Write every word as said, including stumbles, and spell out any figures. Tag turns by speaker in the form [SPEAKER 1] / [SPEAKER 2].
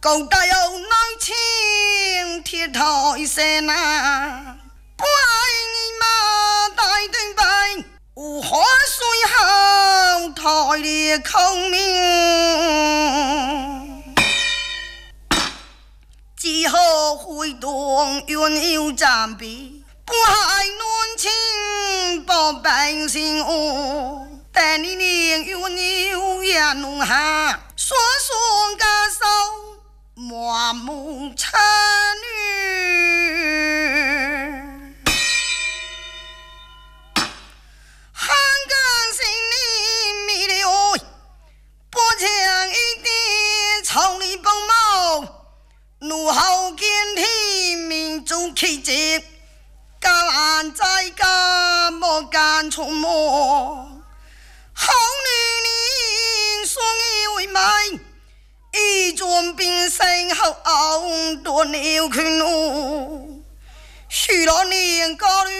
[SPEAKER 1] 高大有内情铁台山啊，不爱你嘛大对白，无花水好台烈孔明，之后会动冤有战备，不害乱情保百姓哦，但你宁冤有眼弄下，说说家手满目残女，汉奸心里迷了不强一点朝你帮忙，怒吼见天民族气节，敢在家莫敢出没，好女人双衣为埋，一转变身后断了拳路。